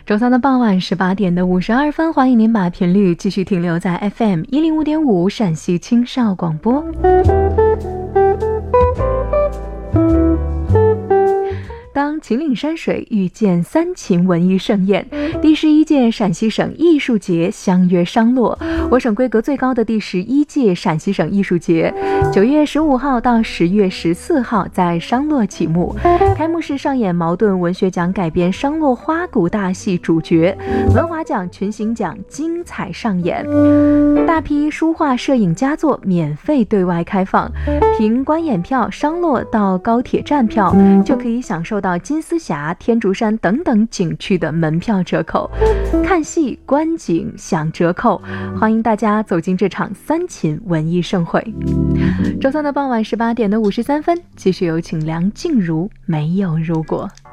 周三的傍晚18点的52分，欢迎您把频率继续停留在 FM 105.5陕西青少广播。当秦岭山水遇见三秦文艺盛宴，第11届陕西省艺术节相约商洛。我省规格最高的第11届陕西省艺术节9月15号到10月14号在商洛启幕。开幕式上演茅盾文学奖改编商洛花鼓大戏主角，文华奖群星奖精彩上演，大批书画摄影佳作免费对外开放，凭观演票商洛到高铁站票就可以享受到金丝峡、天竺山等等景区的门票折扣，看戏观景享折扣，欢迎大家走进这场三秦文艺盛会。周三的傍晚18点的53分，继续有请梁静茹《没有如果》。